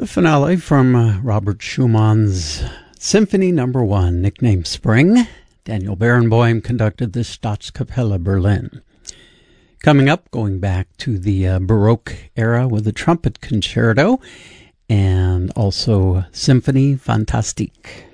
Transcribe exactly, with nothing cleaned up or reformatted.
The finale from uh, Robert Schumann's Symphony Number One, nicknamed Spring. Daniel Barenboim conducted the Staatskapelle Berlin. Coming up, going back to the uh, Baroque era with the trumpet concerto and also Symphonie Fantastique.